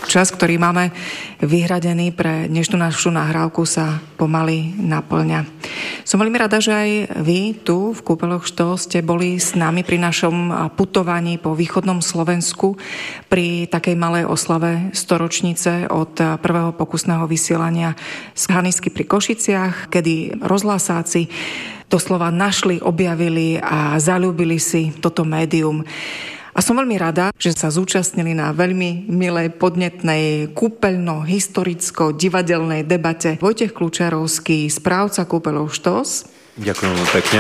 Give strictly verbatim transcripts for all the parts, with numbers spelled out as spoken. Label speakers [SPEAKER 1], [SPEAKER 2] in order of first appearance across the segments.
[SPEAKER 1] Čas, ktorý máme vyhradený pre dnešnú našu nahrávku, sa pomaly naplňa. Som veľmi rada, že aj vy tu v Kúpeloch Štol ste boli s nami pri našom putovaní po východnom Slovensku pri takej malej oslave storočnice od prvého pokusného vysielania z Hanisky pri Košiciach, kedy rozhlasáci doslova našli, objavili a zaľúbili si toto médium. A som veľmi rada, že sa zúčastnili na veľmi milej, podnetnej, kúpeľno-historicko-divadelnej debate Vojtech Kľúčarovský, správca Kúpeľov Štos.
[SPEAKER 2] Ďakujem veľmi pekne.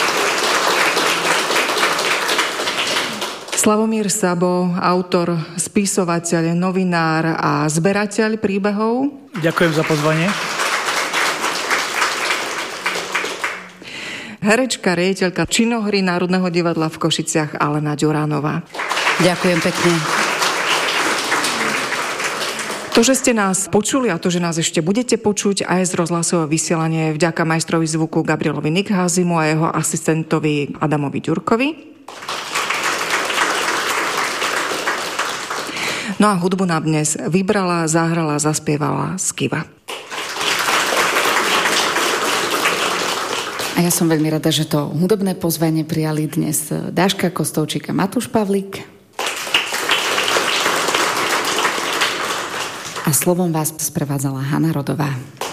[SPEAKER 1] Slavomír Sabo, autor, spisovateľ, novinár a zberateľ príbehov.
[SPEAKER 3] Ďakujem za pozvanie.
[SPEAKER 1] Herečka, riaditeľka činohry Národného divadla v Košiciach Alena Ďuránová.
[SPEAKER 4] Ďakujem pekne.
[SPEAKER 1] To, že ste nás počuli a to, že nás ešte budete počuť aj z rozhlasového vysielania, je vďaka majstrovi zvuku Gabrielovi Nikházimu a jeho asistentovi Adamovi Ďurkovi. No a hudbu nám dnes vybrala, zahrala, zaspievala Skiva.
[SPEAKER 4] A ja som veľmi rada, že to hudobné pozvanie prijali dnes Dáška Kostovčík a Matúš Pavlík. A slovom vás sprevádzala Hana Rodová.